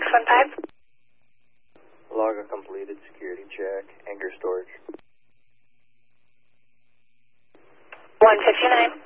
615. Log a completed security check, Anchor Storage. 159.